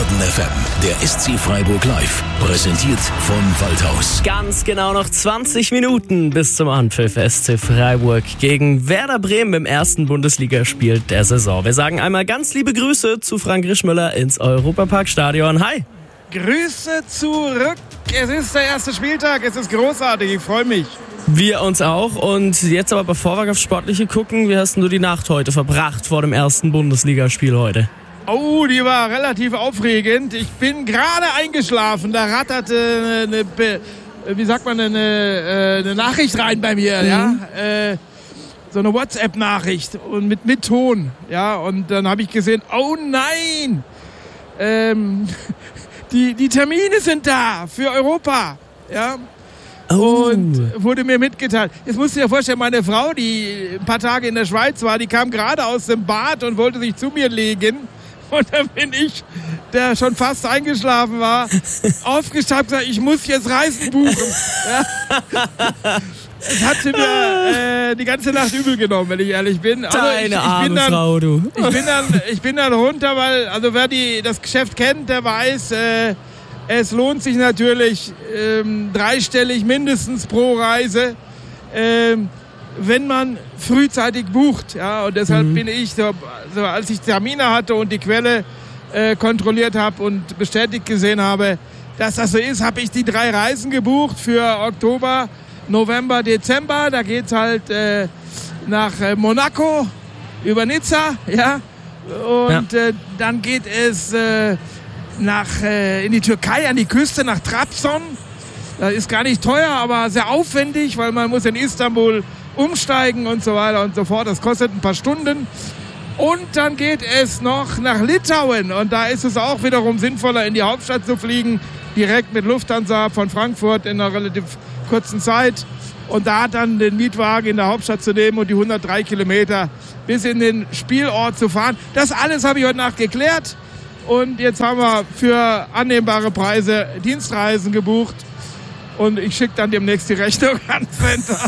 Baden FM, der SC Freiburg live, präsentiert von Waldhaus. Ganz genau noch 20 Minuten bis zum Anpfiff. SC Freiburg gegen Werder Bremen im ersten Bundesligaspiel der Saison. Wir sagen einmal ganz liebe Grüße zu Frank Rischmüller ins Europaparkstadion. Hi! Grüße zurück. Es ist der erste Spieltag, es ist großartig, ich freue mich. Wir uns auch. Und jetzt aber, bevor wir aufs Sportliche gucken, wie hast du die Nacht heute verbracht vor dem ersten Bundesligaspiel heute? Oh, die war relativ aufregend. Ich bin gerade eingeschlafen. Da ratterte eine Nachricht rein bei mir. Ja? So eine WhatsApp-Nachricht und mit Ton. Ja? Und dann habe ich gesehen, oh nein, die Termine sind da für Europa. Ja? Oh. Und wurde mir mitgeteilt. Jetzt musst du dir vorstellen, meine Frau, die ein paar Tage in der Schweiz war, die kam gerade aus dem Bad und wollte sich zu mir legen. Und dann bin ich, der schon fast eingeschlafen war, aufgestanden und gesagt, ich muss jetzt Reisen buchen. Ja. Das hat sie mir die ganze Nacht übel genommen, wenn ich ehrlich bin. Also Deine arme Frau, du. Ich bin dann runter, weil, also wer das Geschäft kennt, der weiß, es lohnt sich natürlich dreistellig mindestens pro Reise, wenn man frühzeitig bucht. Ja, und deshalb bin ich, so, als ich Termine hatte und die Quelle kontrolliert habe und bestätigt gesehen habe, dass das so ist, habe ich die 3 Reisen gebucht für Oktober, November, Dezember. Da geht's halt nach Monaco über Nizza. Ja, und dann geht es in die Türkei, an die Küste, nach Trabzon. Das ist gar nicht teuer, aber sehr aufwendig, weil man muss in Istanbul umsteigen und so weiter und so fort. Das kostet ein paar Stunden. Und dann geht es noch nach Litauen. Und da ist es auch wiederum sinnvoller, in die Hauptstadt zu fliegen, direkt mit Lufthansa von Frankfurt in einer relativ kurzen Zeit. Und da dann den Mietwagen in der Hauptstadt zu nehmen und die 103 Kilometer bis in den Spielort zu fahren. Das alles habe ich heute Nacht geklärt. Und jetzt haben wir für annehmbare Preise Dienstreisen gebucht. Und ich schicke dann demnächst die Rechnung ans Center.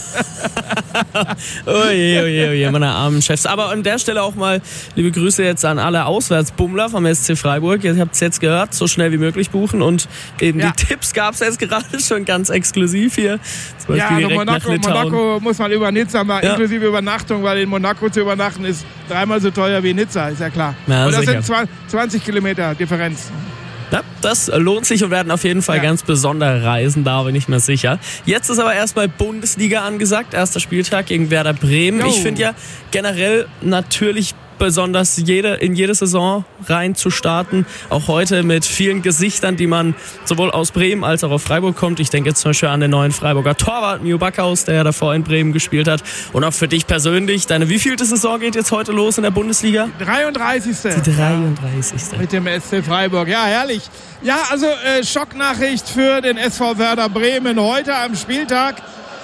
Oje, meine armen Chefs. Aber an der Stelle auch mal liebe Grüße jetzt an alle Auswärtsbummler vom SC Freiburg. Ihr habt es jetzt gehört, so schnell wie möglich buchen. Und eben die Tipps gab es jetzt gerade schon ganz exklusiv hier. Zum Beispiel direkt nach Litauen. Monaco muss man über Nizza mal, inklusive Übernachtung, weil in Monaco zu übernachten ist 3-mal so teuer wie in Nizza, ist ja klar. Ja, und das sicher. sind 20 Kilometer Differenz. Ja, das lohnt sich und werden auf jeden Fall ganz besondere Reisen, da bin ich mir sicher. Jetzt ist aber erstmal Bundesliga angesagt, erster Spieltag gegen Werder Bremen. Jo. Ich finde ja generell natürlich besonders in jede Saison rein zu starten. Auch heute mit vielen Gesichtern, die man sowohl aus Bremen als auch aus Freiburg kommt. Ich denke jetzt zum Beispiel an den neuen Freiburger Torwart, Mio Backhaus, der ja davor in Bremen gespielt hat. Und auch für dich persönlich, deine wievielte Saison geht jetzt heute los in der Bundesliga? 33. Die 33. Mit dem SC Freiburg, ja herrlich. Ja, also Schocknachricht für den SV Werder Bremen heute am Spieltag.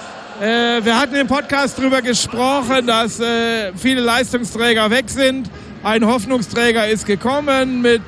Wir hatten im Podcast darüber gesprochen, dass viele Leistungsträger weg sind. Ein Hoffnungsträger ist gekommen mit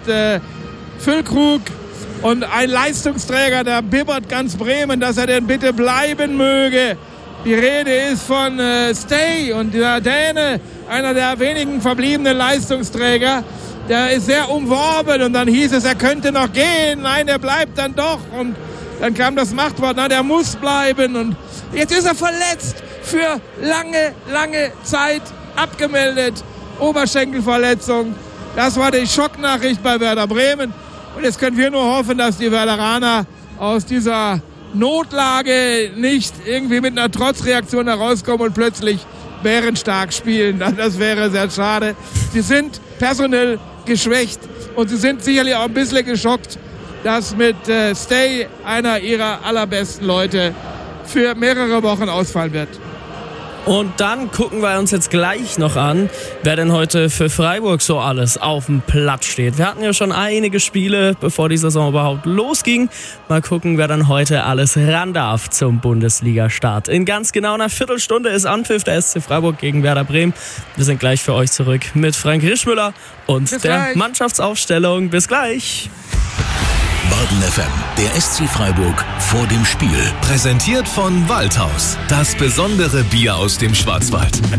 Füllkrug und ein Leistungsträger, der bibbert ganz Bremen, dass er denn bitte bleiben möge. Die Rede ist von Stay und der Däne, einer der wenigen verbliebenen Leistungsträger. Der ist sehr umworben und dann hieß es, er könnte noch gehen. Nein, er bleibt dann doch. Und dann kam das Machtwort, na, der muss bleiben. Und jetzt ist er verletzt für lange Zeit abgemeldet. Oberschenkelverletzung. Das war die Schocknachricht bei Werder Bremen. Und jetzt können wir nur hoffen, dass die Werderaner aus dieser Notlage nicht irgendwie mit einer Trotzreaktion herauskommen und plötzlich bärenstark spielen. Das wäre sehr schade. Sie sind personell geschwächt und sie sind sicherlich auch ein bisschen geschockt, dass mit Stay einer ihrer allerbesten Leute für mehrere Wochen ausfallen wird. Und dann gucken wir uns jetzt gleich noch an, wer denn heute für Freiburg so alles auf dem Platz steht. Wir hatten ja schon einige Spiele, bevor die Saison überhaupt losging. Mal gucken, wer dann heute alles ran darf zum Bundesliga-Start. In ganz genau einer Viertelstunde ist Anpfiff der SC Freiburg gegen Werder Bremen. Wir sind gleich für euch zurück mit Frank Rischmüller und der Mannschaftsaufstellung. Bis gleich. Baden FM, der SC Freiburg vor dem Spiel. Präsentiert von Waldhaus. Das besondere Bier aus dem Schwarzwald.